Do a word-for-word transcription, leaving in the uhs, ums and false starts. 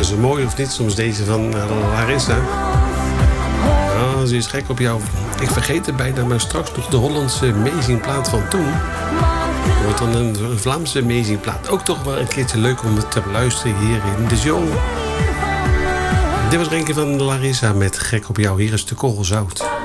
zo mooi of niet, soms deze van uh, Larissa. Oh, ze is gek op jou. Ik vergeet het bijna, maar straks nog de Hollandse amazingplaat van toen. Wordt dan een, een Vlaamse amazingplaat. Ook toch wel een keertje leuk om het te beluisteren hier in de show. Dit was Renke van Larissa met Gek op jou. Hier is de Koolzout.